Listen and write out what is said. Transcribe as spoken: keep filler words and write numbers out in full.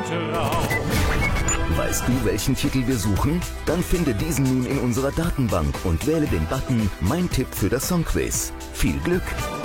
Traum. Weißt du, welchen Titel wir suchen? Dann finde diesen nun in unserer Datenbank und wähle den Button Mein Tipp für das Songquiz. Viel Glück!